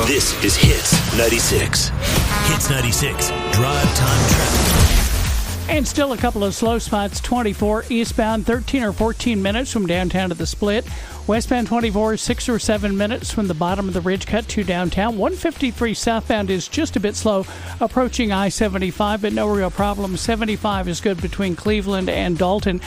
This is Hits 96. Hits 96. Drive time traffic. And still a couple of slow spots. 24 eastbound, 13 or 14 minutes from downtown to the Split. Westbound 24, 6 or 7 minutes from the bottom of the ridge cut to downtown. 153 southbound is just a bit slow approaching I-75, but no real problem. 75 is good between Cleveland and Dalton.